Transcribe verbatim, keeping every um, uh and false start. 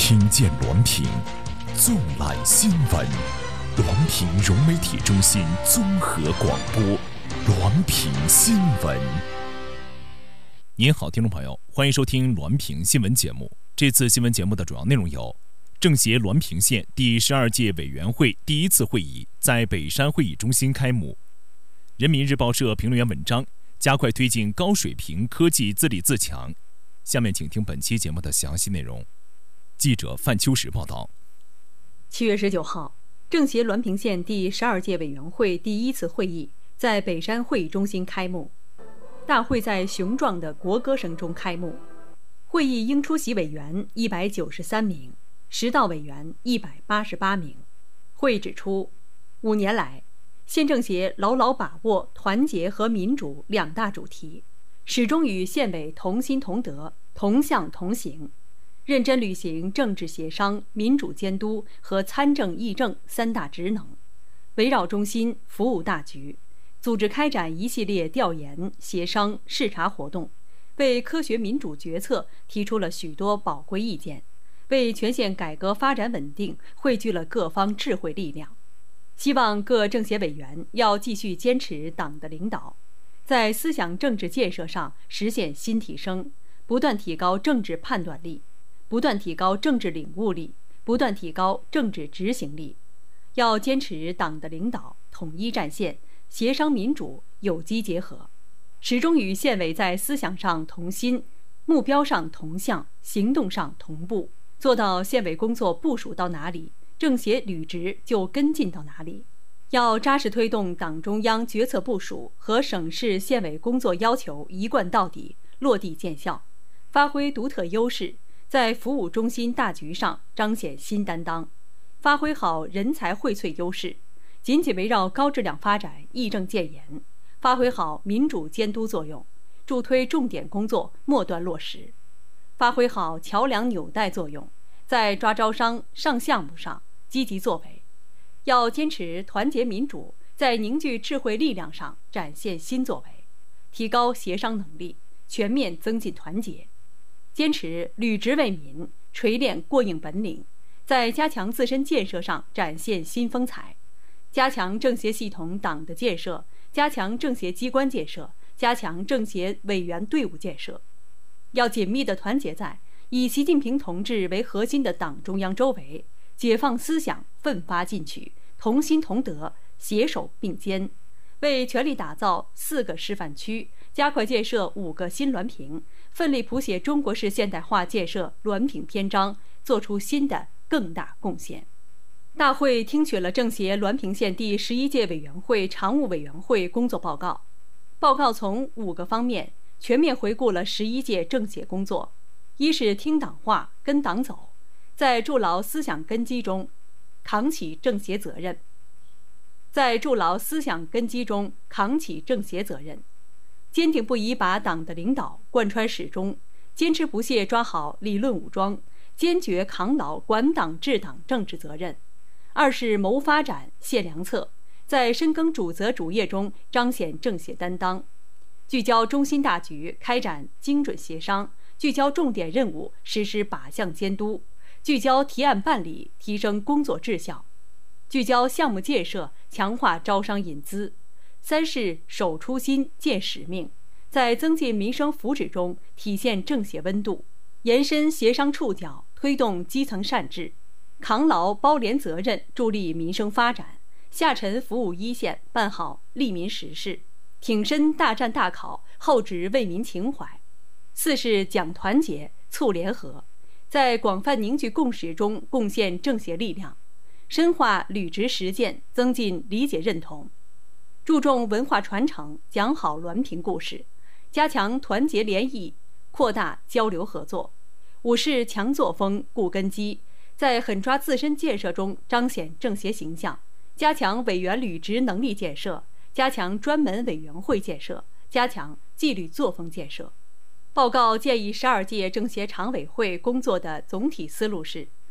听见滦平，纵览新闻。滦平融媒体中心综合广播，滦平新闻。您好，听众朋友，欢迎收听滦平新闻节目。这次新闻节目的主要内容有：政协滦平县第十二届委员会第一次会议在北山会议中心开幕；人民日报社评论员文章：加快推进高水平科技自立自强。下面请听本期节目的详细内容。记者范秋实报道。 七月十九号，政协滦平县第十二届委员会第一次会议在北山会议中心开幕。大会在雄壮的国歌声中开幕。会议应出席委员一百九十三名，实到委员一百八十八名。会议指出，五年来，县政协牢牢把握团结和民主两大主题，始终与县委同心同德、同向同行，认真履行政治协商、民主监督和参政议政三大职能，围绕中心服务大局，组织开展一系列调研、协商、视察活动，为科学民主决策提出了许多宝贵意见，为全县改革发展稳定汇聚了各方智慧力量。希望各政协委员要继续坚持党的领导，在思想政治建设上实现新提升，不断提高政治判断力，不断提高政治领悟力，不断提高政治执行力。要坚持党的领导，统一战线，协商民主，有机结合，始终与县委在思想上同心，目标上同向，行动上同步，做到县委工作部署到哪里，政协履职就跟进到哪里。要扎实推动党中央决策部署和省市县委工作要求一贯到底，落地见效，发挥独特优势，在服务中心大局上彰显新担当，发挥好人才荟萃优势，紧紧围绕高质量发展议政建言，发挥好民主监督作用，助推重点工作末端落实，发挥好桥梁纽带作用，在抓招商、上项目上积极作为。要坚持团结民主，在凝聚智慧力量上展现新作为，提高协商能力，全面增进团结。坚持履职为民，锤炼过硬本领，在加强自身建设上展现新风采，加强政协系统党的建设，加强政协机关建设，加强政协委员队伍建设。要紧密地团结在以习近平同志为核心的党中央周围，解放思想，奋发进取，同心同德，携手并肩，为全力打造四个示范区，加快建设五个新滦平，奋力谱写中国式现代化建设滦平篇章，做出新的更大贡献。大会听取了政协滦平县第十一届委员会常务委员会工作报告。报告从五个方面全面回顾了十一届政协工作：一是听党话、跟党走，在筑牢思想根基中扛起政协责任；在筑牢思想根基中扛起政协责任，坚定不移把党的领导贯穿始终，坚持不懈抓好理论武装，坚决扛牢管党治党政治责任。二是谋发展、献良策，在深耕主责主业中彰显政协担当，聚焦中心大局，开展精准协商，聚焦重点任务，实施靶向监督，聚焦提案办理，提升工作质效，聚焦项目建设，强化招商引资。三是守初心、见使命，在增进民生福祉中体现政协温度，延伸协商触角，推动基层善治，扛牢包联责任，助力民生发展，下沉服务一线，办好利民实事，挺身大战大考，厚植为民情怀。四是讲团结、促联合，在广泛凝聚共识中贡献政协力量，深化履职实践，增进理解认同，注重文化传承，讲好滦平故事，加强团结联谊，扩大交流合作。五是强作风、固根基，在狠抓自身建设中彰显政协形象，加强委员履职能力建设，加强专门委员会建设，加强纪律作风建设。报告建议十二届政协常委会工作的总体思路是：